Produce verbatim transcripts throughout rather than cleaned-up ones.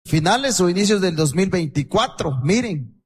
finales o inicios del dos mil veinticuatro. Miren,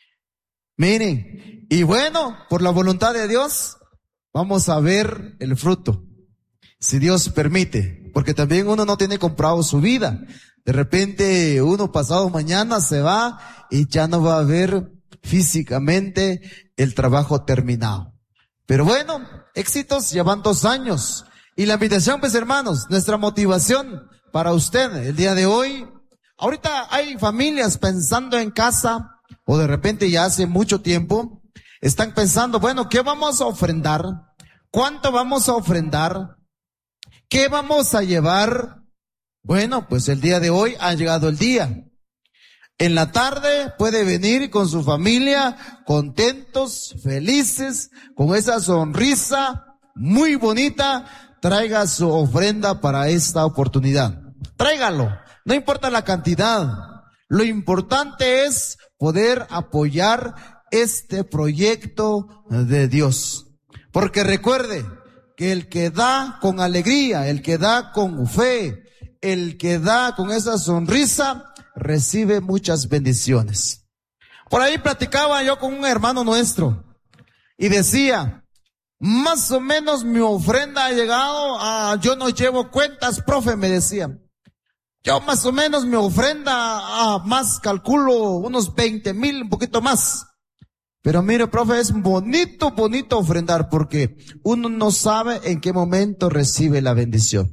miren. Y bueno, por la voluntad de Dios, vamos a ver el fruto. Si Dios permite, porque también uno no tiene comprado su vida. De repente uno pasado mañana se va y ya no va a ver físicamente el trabajo terminado. Pero bueno, éxitos, ya van dos años. Y la invitación, pues hermanos, nuestra motivación para usted el día de hoy. Ahorita hay familias pensando en casa, o de repente ya hace mucho tiempo, están pensando, bueno, ¿qué vamos a ofrendar? ¿Cuánto vamos a ofrendar? ¿Qué vamos a llevar? Bueno, pues el día de hoy ha llegado el día. En la tarde puede venir con su familia, contentos, felices, con esa sonrisa muy bonita. Traiga su ofrenda para esta oportunidad. Tráigalo. No importa la cantidad. Lo importante es poder apoyar este proyecto de Dios. Porque recuerde que el que da con alegría, el que da con fe, el que da con esa sonrisa, recibe muchas bendiciones. Por ahí platicaba yo con un hermano nuestro y decía, más o menos mi ofrenda ha llegado a, yo no llevo cuentas, profe, me decía. Yo más o menos mi ofrenda, a más calculo unos veinte mil, un poquito más. Pero mire, profe, es bonito, bonito ofrendar porque uno no sabe en qué momento recibe la bendición.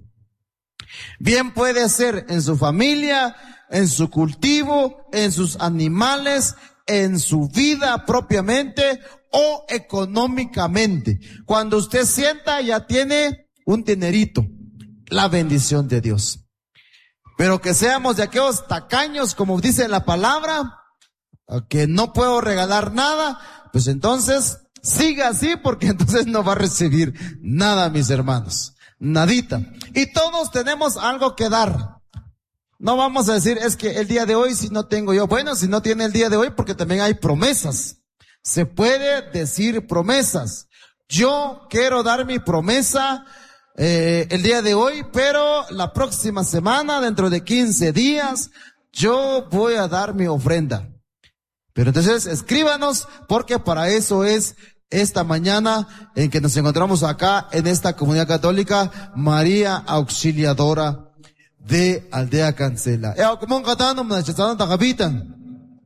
Bien puede ser en su familia, en su cultivo, en sus animales, en su vida propiamente o económicamente. Cuando usted sienta ya tiene un dinerito, la bendición de Dios. Pero que seamos de aquellos tacaños, como dice la palabra, que no puedo regalar nada, pues entonces siga así porque entonces no va a recibir nada, mis hermanos. Nadita. Y todos tenemos algo que dar. No vamos a decir, es que el día de hoy si no tengo yo. Bueno, si no tiene el día de hoy, porque también hay promesas. Se puede decir promesas. Yo quiero dar mi promesa eh, el día de hoy, pero la próxima semana, dentro de quince días, yo voy a dar mi ofrenda. Pero entonces escríbanos, porque para eso es esta mañana en que nos encontramos acá en esta comunidad católica, María Auxiliadora de Aldea Cancela. Eh, como un catano, me necesitan tajabitan.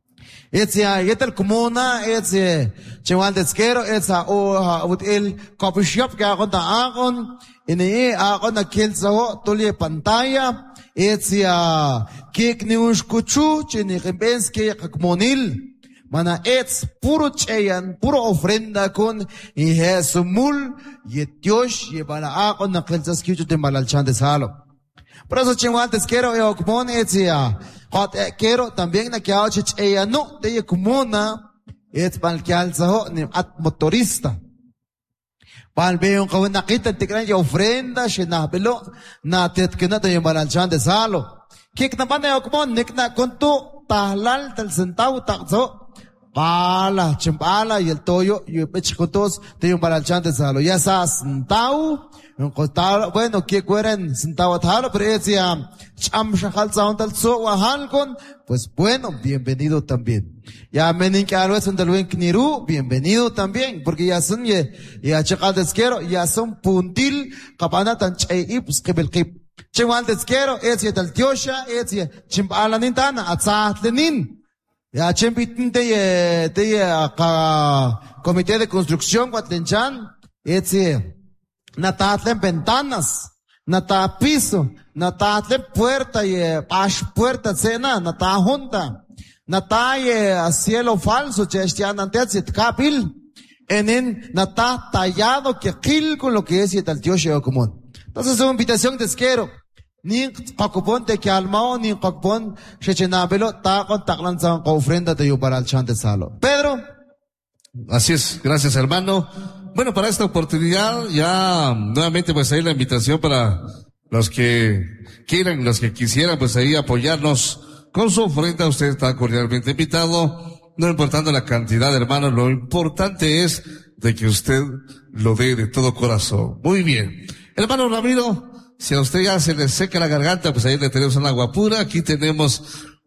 Etzia, yetel comuna, etzia, chewan desquero, etza, o, el coffee shop que hago ta agon, en e hago na kielzo, tolie pantalla, etzia, kik ni un escuchu, chini gembenske, kakmonil. Mana etz puro cheyan, puro ofrenda con y jesumul, y Dios llevará con la cleanzas que yo te malalchan de salo. Por eso chinguantes quiero yo como etzia, hot quiero también na que hago cheya no de como na etz pal que alza ni at motorista. Pal veo que na kita te gran ofrenda, shena belo na tet que na te malalchan de salo. Kik na pan yo como nik na con tu talal tal centavo tazo. Pala, chimpala y el toyo, y el pechicotos, te un baralchante salo. Ya sa centavo, un costado, bueno, que cueren centavo talo, pero decía, cham shahal sa tal so wahalgon, pues bueno, bienvenido también. Ya menin que algo es un del niru, bienvenido también, porque ya son, ya chakal desquero, ya son puntil, kapana tan chay, pues que bel kip. Chimal desquero, ese tal tiosha, ese chimpala nintana, atzat lenin. Ya chempitin te te ka comité de construcción Guatlenchan, etsi natatlen ventanas, nata piso, natatlen puerta y ash puerta cena, nata junta, nata a cielo falso, chestian antes kapil, en nata tallado que kil con lo que es y tal tío sheo común. Entonces es una invitación de esquero. Ni kakupon te que almao, ni kakupon shechenabelo, ta con taklanzan con ofrenda te yo para el chante salo. Pedro. Así es, gracias hermano. Bueno, para esta oportunidad ya nuevamente pues ahí la invitación para los que quieran, los que quisieran pues ahí apoyarnos con su ofrenda. Usted está cordialmente invitado, no importando la cantidad, hermano, lo importante es de que usted lo dé de todo corazón. Muy bien. Hermano Ramiro, si a usted ya se le seca la garganta, pues ahí le tenemos un agua pura. Aquí tenemos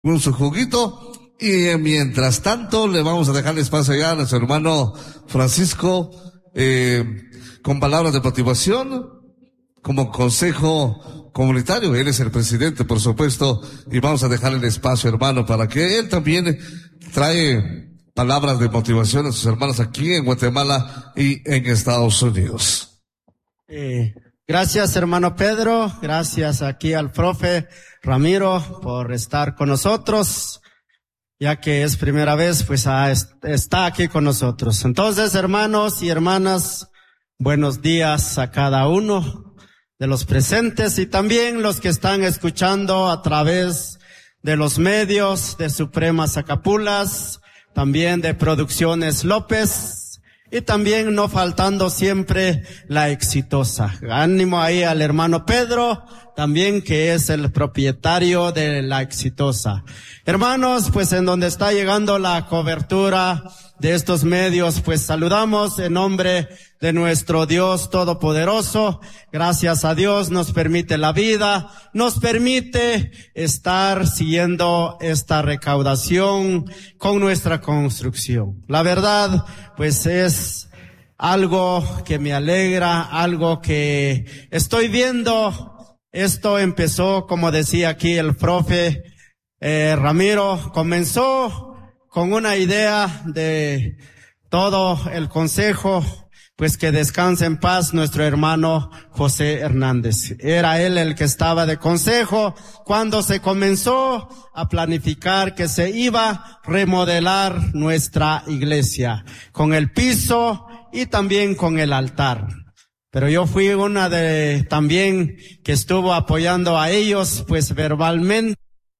con su juguito. Y eh, mientras tanto, le vamos a dejar el espacio ya a nuestro hermano Francisco, eh, con palabras de motivación, como consejo comunitario. Él es el presidente, por supuesto, y vamos a dejar el espacio, hermano, para que él también trae palabras de motivación a sus hermanos aquí en Guatemala y en Estados Unidos. Eh, gracias, hermano Pedro. Gracias aquí al profe Ramiro por estar con nosotros, ya que es primera vez, pues ah, está aquí con nosotros. Entonces, hermanos y hermanas, buenos días a cada uno de los presentes y también los que están escuchando a través de los medios de Supremas Acapulas, también de Producciones López y también no faltando siempre La Exitosa. Ánimo ahí al hermano Pedro, también que es el propietario de La Exitosa. Hermanos, pues en donde está llegando la cobertura de estos medios, pues saludamos en nombre de nuestro Dios Todopoderoso. Gracias a Dios nos permite la vida, nos permite estar siguiendo esta recaudación con nuestra construcción. La verdad, pues es algo que me alegra, algo que estoy viendo. Esto empezó, como decía aquí el profe eh, Ramiro, comenzó con una idea de todo el consejo, pues que descanse en paz nuestro hermano José Hernández. Era él el que estaba de consejo cuando se comenzó a planificar que se iba a remodelar nuestra iglesia, con el piso y también con el altar. Pero yo fui una de también que estuvo apoyando a ellos, pues verbalmente.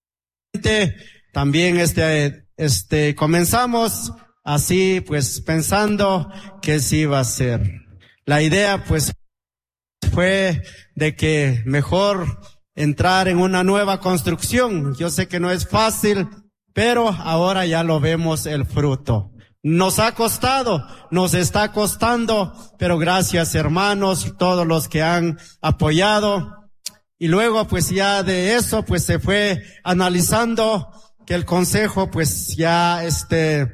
También este, este, comenzamos así, pues pensando que sí iba a ser. La idea, pues, fue de que mejor entrar en una nueva construcción. Yo sé que no es fácil, pero ahora ya lo vemos el fruto. Nos ha costado, nos está costando, pero gracias, hermanos, todos los que han apoyado. Y luego, pues ya de eso, pues se fue analizando que el consejo, pues ya, este,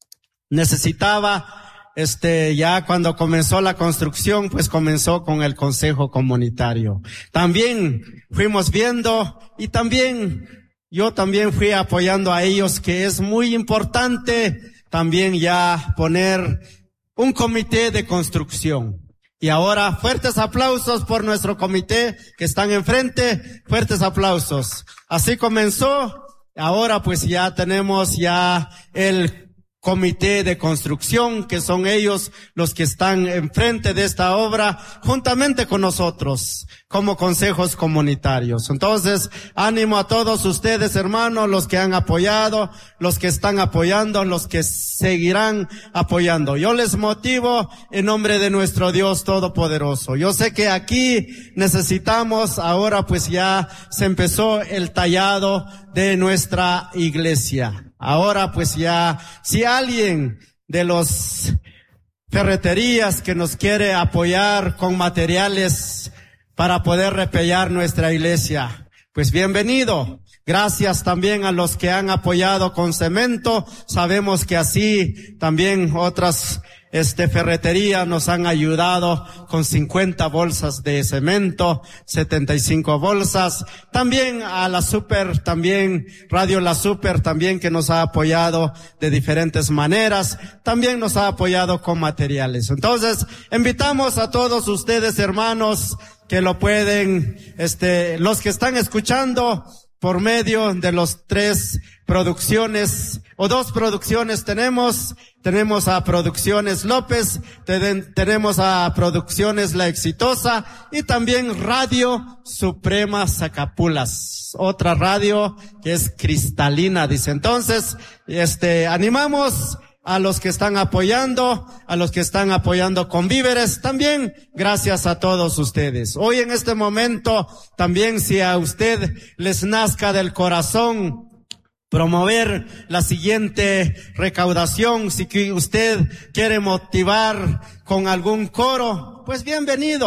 necesitaba, este, ya cuando comenzó la construcción, pues comenzó con el consejo comunitario. También fuimos viendo y también, yo también fui apoyando a ellos, que es muy importante también ya poner un comité de construcción. Y ahora, fuertes aplausos por nuestro comité que están enfrente, fuertes aplausos. Así comenzó, ahora pues ya tenemos ya el comité de construcción, que son ellos los que están enfrente de esta obra, juntamente con nosotros, como consejos comunitarios. Entonces, ánimo a todos ustedes, hermanos, los que han apoyado, los que están apoyando, los que seguirán apoyando. Yo les motivo en nombre de nuestro Dios Todopoderoso. Yo sé que aquí necesitamos, ahora pues ya se empezó el tallado de nuestra iglesia. Ahora pues ya, si alguien de los ferreterías que nos quiere apoyar con materiales para poder repellar nuestra iglesia, pues bienvenido. Gracias también a los que han apoyado con cemento. Sabemos que así también otras este ferreterías nos han ayudado con cincuenta bolsas de cemento, setenta y cinco bolsas. También a la Super, también Radio La Super también, que nos ha apoyado de diferentes maneras. También nos ha apoyado con materiales. Entonces, invitamos a todos ustedes, hermanos, que lo pueden, este, los que están escuchando por medio de los tres producciones o dos producciones tenemos, tenemos a Producciones López, ten, tenemos a Producciones La Exitosa y también Radio Supremas Acapulas, otra radio que es cristalina, dice. Entonces, este, animamos a los que están apoyando, a los que están apoyando con víveres, también gracias a todos ustedes. Hoy en este momento, también si a usted les nazca del corazón promover la siguiente recaudación, si usted quiere motivar con algún coro, pues bienvenido.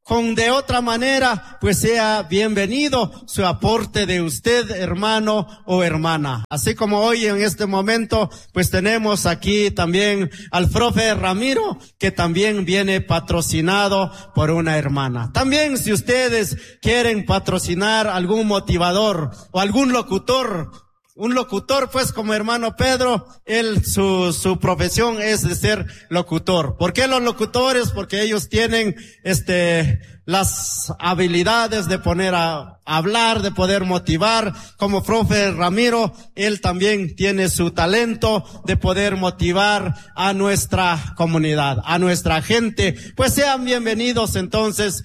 con de otra manera, pues sea bienvenido su aporte de usted, hermano o hermana. Así como hoy en este momento, pues tenemos aquí también al profe Ramiro, que también viene patrocinado por una hermana. También si ustedes quieren patrocinar algún motivador o algún locutor, un locutor, pues como hermano Pedro, él, su, su profesión es de ser locutor. ¿Por qué los locutores? Porque ellos tienen, este, las habilidades de poner a, a hablar, de poder motivar. Como profe Ramiro, él también tiene su talento de poder motivar a nuestra comunidad, a nuestra gente. Pues sean bienvenidos entonces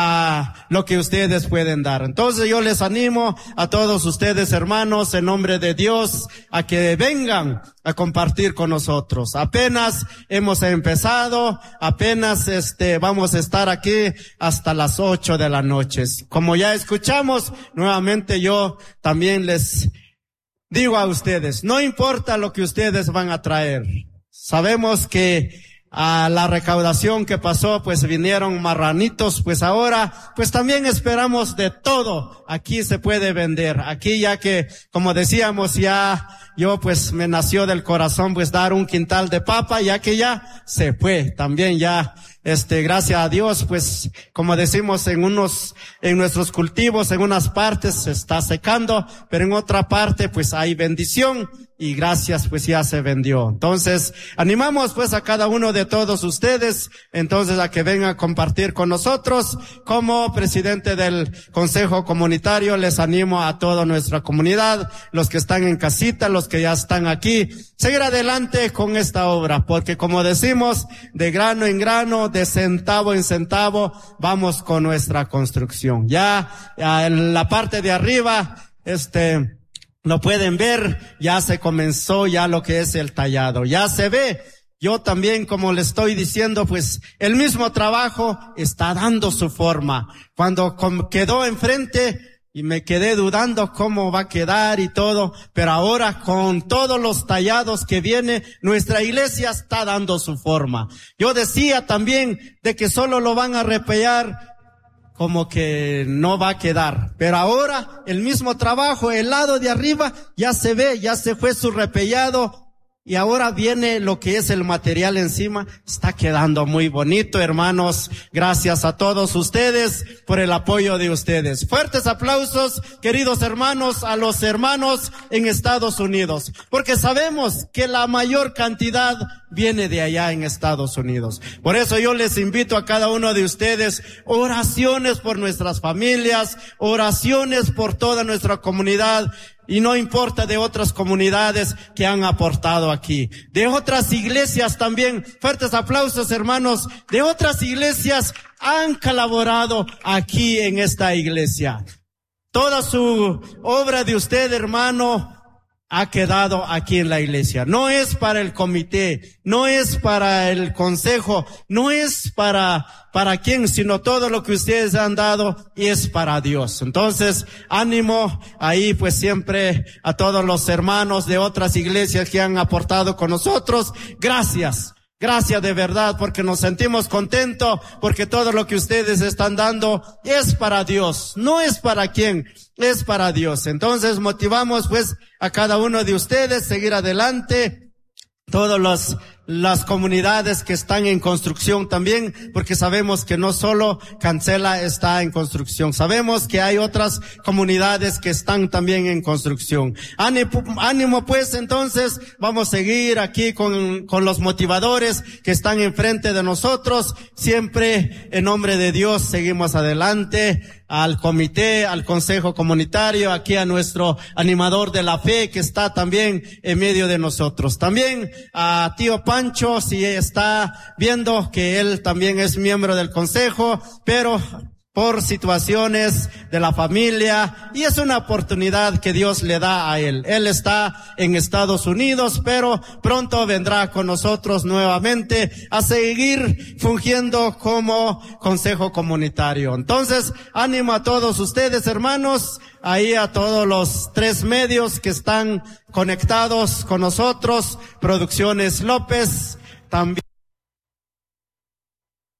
la, lo que ustedes pueden dar. Entonces yo les animo a todos ustedes, hermanos, en nombre de de Dios, a que vengan a compartir con nosotros. Apenas hemos empezado, apenas este vamos a estar aquí hasta las ocho de la noche. Como ya escuchamos, nuevamente yo también les digo a ustedes, no importa lo que ustedes van a traer. Sabemos que a la recaudación que pasó, pues vinieron marranitos, pues ahora, pues también esperamos de todo. Aquí se puede vender. Aquí ya que, como decíamos, ya yo pues me nació del corazón pues dar un quintal de papa, ya que ya se fue. También ya, este, gracias a Dios, pues como decimos en unos, en nuestros cultivos, en unas partes se está secando, pero en otra parte pues hay bendición. Y gracias, pues ya se vendió. Entonces, animamos pues a cada uno de todos ustedes, entonces a que vengan a compartir con nosotros. Como presidente del Consejo Comunitario, les animo a toda nuestra comunidad, los que están en casita, los que ya están aquí, seguir adelante con esta obra, porque como decimos, de grano en grano, de centavo en centavo, vamos con nuestra construcción. Ya, ya en la parte de arriba, este, lo pueden ver, ya se comenzó ya lo que es el tallado, ya se ve. Yo también, como le estoy diciendo, pues el mismo trabajo está dando su forma. Cuando quedó enfrente y me quedé dudando cómo va a quedar y todo, pero ahora con todos los tallados que viene, nuestra iglesia está dando su forma. Yo decía también de que solo lo van a repellar, como que no va a quedar. Pero ahora el mismo trabajo, el lado de arriba ya se ve, ya se fue su repellado y ahora viene lo que es el material encima. Está quedando muy bonito, hermanos. Gracias a todos ustedes por el apoyo de ustedes. Fuertes aplausos, queridos hermanos, a los hermanos en Estados Unidos, porque sabemos que la mayor cantidad viene de allá en Estados Unidos. Por eso yo les invito a cada uno de ustedes, oraciones por nuestras familias, oraciones por toda nuestra comunidad. Y no importa de otras comunidades que han aportado aquí, de otras iglesias también. Fuertes aplausos, hermanos. De otras iglesias han colaborado aquí en esta iglesia. Toda su obra de usted, hermano, ha quedado aquí en la iglesia. No es para el comité, no es para el consejo, no es para para quién, sino todo lo que ustedes han dado es para Dios. Entonces, ánimo ahí pues siempre a todos los hermanos de otras iglesias que han aportado con nosotros. Gracias. Gracias de verdad, porque nos sentimos contentos, porque todo lo que ustedes están dando es para Dios, no es para quién, es para Dios. Entonces motivamos pues a cada uno de ustedes seguir adelante. Todas las, las comunidades que están en construcción también, porque sabemos que no solo Cancela está en construcción, sabemos que hay otras comunidades que están también en construcción. Ánimo, ánimo pues, entonces vamos a seguir aquí con, con los motivadores que están enfrente de nosotros. Siempre en nombre de Dios seguimos adelante. Al comité, al consejo comunitario, aquí a nuestro animador de la fe que está también en medio de nosotros. También a tío Pancho, si está viendo que él también es miembro del consejo, pero por situaciones de la familia, y es una oportunidad que Dios le da a él. Él está en Estados Unidos, pero pronto vendrá con nosotros nuevamente a seguir fungiendo como consejo comunitario. Entonces, ánimo a todos ustedes, hermanos, ahí a todos los tres medios que están conectados con nosotros, Producciones López, también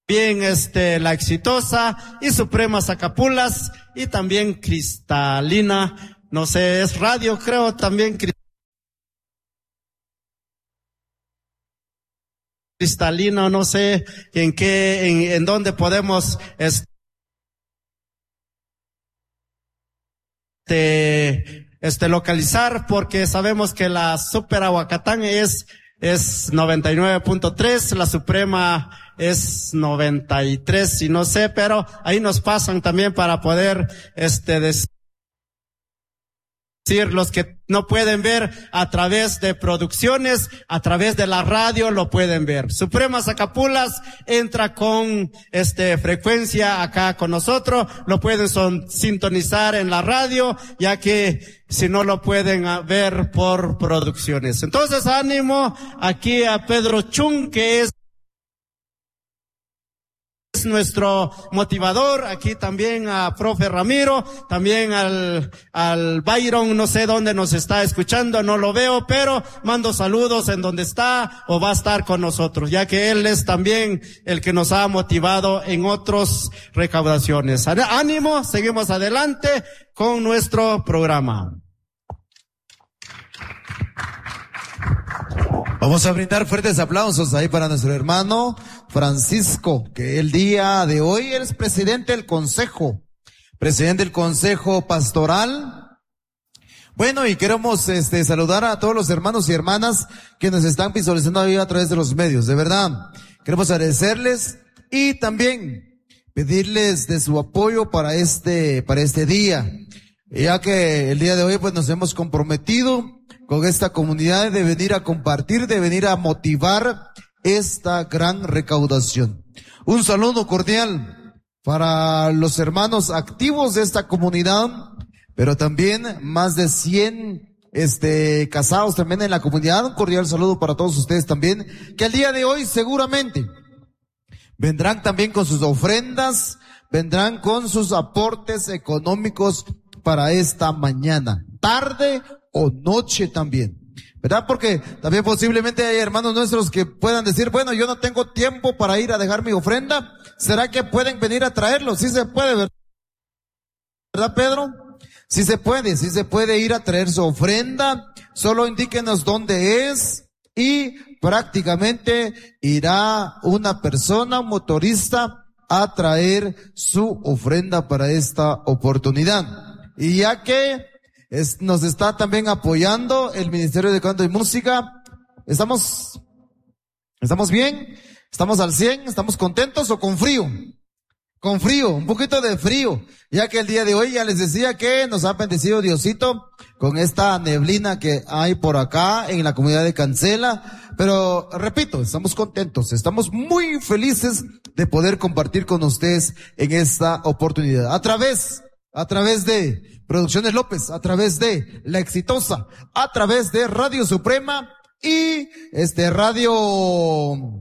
Bien, este, La Exitosa y Suprema Zacapulas y también Cristalina, no sé, es radio, creo, también Cristalina, no sé en qué, en, en dónde podemos, este, este, localizar, porque sabemos que la Super Aguacatán es, es noventa y nueve punto tres, la Suprema es noventa y tres, y no sé, pero ahí nos pasan también para poder, este, decir los que no pueden ver a través de producciones, a través de la radio lo pueden ver. Suprema Zacapulas entra con, este, frecuencia acá con nosotros, lo pueden son, sintonizar en la radio, ya que si no lo pueden ver por producciones. Entonces, ánimo aquí a Pedro Chung, que es nuestro motivador, aquí también a profe Ramiro, también al, al Byron, no sé dónde nos está escuchando, no lo veo, pero mando saludos en donde está o va a estar con nosotros, ya que él es también el que nos ha motivado en otras recaudaciones. Ánimo, seguimos adelante con nuestro programa. Vamos a brindar fuertes aplausos ahí para nuestro hermano Francisco, que el día de hoy es presidente del Consejo, presidente del Consejo Pastoral. Bueno, y queremos este saludar a todos los hermanos y hermanas que nos están visualizando ahí a través de los medios, de verdad. Queremos agradecerles y también pedirles de su apoyo para este, para este día, ya que el día de hoy pues nos hemos comprometido con esta comunidad de venir a compartir, de venir a motivar esta gran recaudación. Un saludo cordial para los hermanos activos de esta comunidad, pero también más de cien este casados también en la comunidad. Un cordial saludo para todos ustedes también, que el día de hoy seguramente vendrán también con sus ofrendas, vendrán con sus aportes económicos para esta mañana, tarde o noche también, ¿verdad? Porque también posiblemente hay hermanos nuestros que puedan decir, bueno, yo no tengo tiempo para ir a dejar mi ofrenda. ¿Será que pueden venir a traerlo? Sí se puede, ¿verdad, Pedro? Sí se puede, sí se puede ir a traer su ofrenda. Solo indíquenos dónde es y prácticamente irá una persona, un motorista, a traer su ofrenda para esta oportunidad. Y ya que Es, nos está también apoyando el Ministerio de Canto y Música. ¿Estamos, estamos bien? ¿Estamos al cien? ¿Estamos contentos o con frío? Con frío, un poquito de frío, ya que el día de hoy ya les decía que nos ha bendecido Diosito con esta neblina que hay por acá en la comunidad de Cancela. Pero repito, estamos contentos, estamos muy felices de poder compartir con ustedes en esta oportunidad. A través, a través de Producciones López, a través de La Exitosa, a través de Radio Suprema y este Radio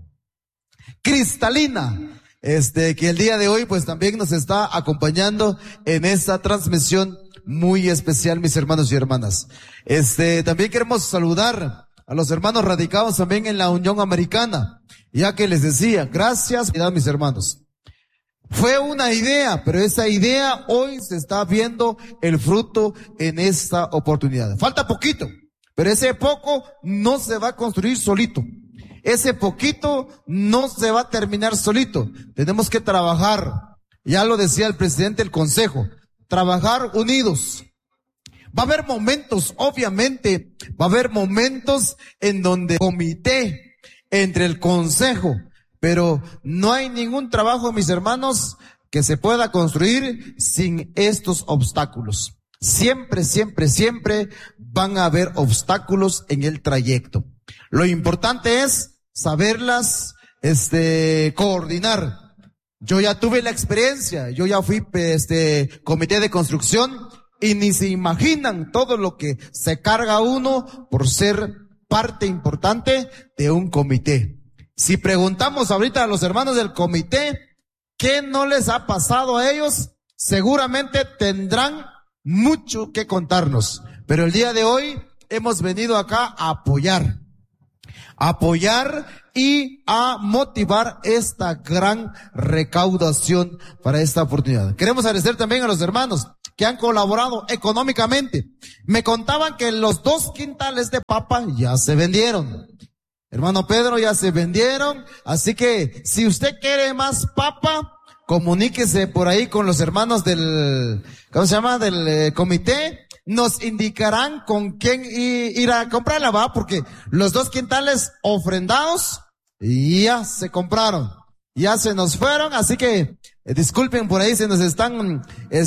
Cristalina, este que el día de hoy pues también nos está acompañando en esta transmisión muy especial, mis hermanos y hermanas. Este también queremos saludar a los hermanos radicados también en la Unión Americana, ya que les decía, gracias, mis hermanos. Fue una idea, pero esa idea hoy se está viendo el fruto en esta oportunidad. Falta poquito, pero ese poco no se va a construir solito. Ese poquito no se va a terminar solito. Tenemos que trabajar, ya lo decía el presidente del consejo, trabajar unidos. Va a haber momentos, obviamente, va a haber momentos en donde comité entre el consejo, pero no hay ningún trabajo, mis hermanos, que se pueda construir sin estos obstáculos. Siempre, siempre, siempre van a haber obstáculos en el trayecto. Lo importante es saberlas, este, coordinar. Yo ya tuve la experiencia, yo ya fui, este, comité de construcción y ni se imaginan todo lo que se carga uno por ser parte importante de un comité. Si preguntamos ahorita a los hermanos del comité, ¿qué no les ha pasado a ellos? Seguramente tendrán mucho que contarnos. Pero el día de hoy hemos venido acá a apoyar. A apoyar y a motivar esta gran recaudación para esta oportunidad. Queremos agradecer también a los hermanos que han colaborado económicamente. Me contaban que los dos quintales de papa ya se vendieron. Hermano Pedro, ya se vendieron, así que si usted quiere más papa, comuníquese por ahí con los hermanos del, ¿cómo se llama? Del eh, comité. Nos indicarán con quién ir a comprarla, va, porque los dos quintales ofrendados ya se compraron, ya se nos fueron, así que eh, disculpen por ahí si nos están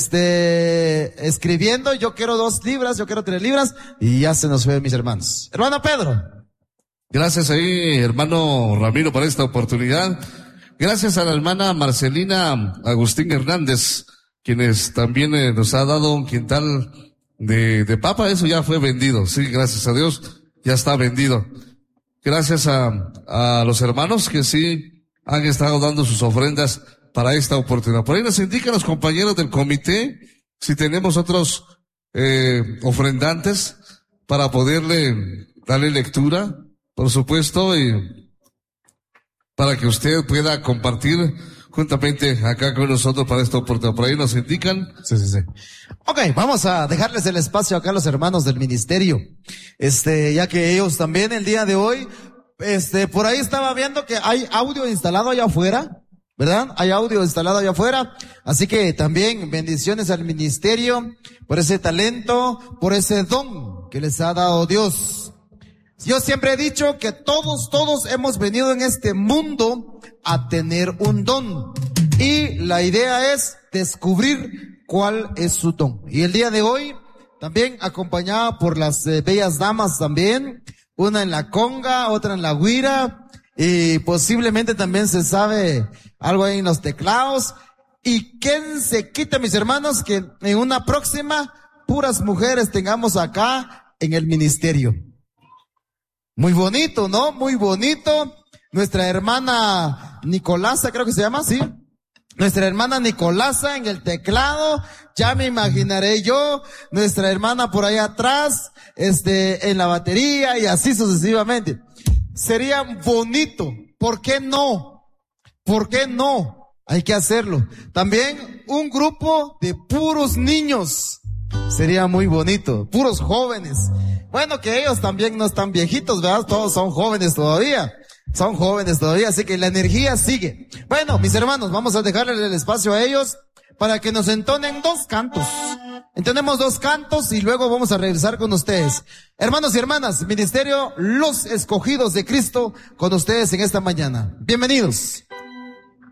este escribiendo, yo quiero dos libras, yo quiero tres libras, y ya se nos fue, mis hermanos. Hermano Pedro. Gracias ahí, hermano Ramiro, por esta oportunidad. Gracias a la hermana Marcelina Agustín Hernández, quienes también eh, nos ha dado un quintal de, de papa. Eso ya fue vendido. Sí, gracias a Dios, ya está vendido. Gracias a, a los hermanos que sí han estado dando sus ofrendas para esta oportunidad. Por ahí nos indican los compañeros del comité si tenemos otros eh, ofrendantes para poderle darle lectura, por supuesto, y para que usted pueda compartir juntamente acá con nosotros para esta oportunidad. Por ahí nos indican. Sí, sí, sí. Ok, vamos a dejarles el espacio acá a los hermanos del ministerio. Este, ya que ellos también el día de hoy, este, por ahí estaba viendo que hay audio instalado allá afuera, ¿verdad? Hay audio instalado allá afuera. Así que también bendiciones al ministerio por ese talento, por ese don que les ha dado Dios. Yo siempre he dicho que todos, todos hemos venido en este mundo a tener un don. Y la idea es descubrir cuál es su don. Y el día de hoy, también acompañada por las eh, bellas damas también, una en la conga, otra en la güira, y posiblemente también se sabe algo ahí en los teclados. Y quién se quita, mis hermanos, que en una próxima, puras mujeres tengamos acá en el ministerio. Muy bonito, ¿no? Muy bonito. Nuestra hermana Nicolasa, creo que se llama, ¿sí? Nuestra hermana Nicolasa en el teclado, ya me imaginaré yo. Nuestra hermana por ahí atrás, este, en la batería y así sucesivamente. Sería bonito. ¿Por qué no? ¿Por qué no? Hay que hacerlo. También un grupo de puros niños. Sería muy bonito. Puros jóvenes. Bueno, que ellos también no están viejitos, ¿verdad? Todos son jóvenes todavía. Son jóvenes todavía, así que la energía sigue. Bueno, mis hermanos, vamos a dejarles el espacio a ellos para que nos entonen dos cantos. Entonemos dos cantos y luego vamos a regresar con ustedes. Hermanos y hermanas, Ministerio Los Escogidos de Cristo, con ustedes en esta mañana. Bienvenidos.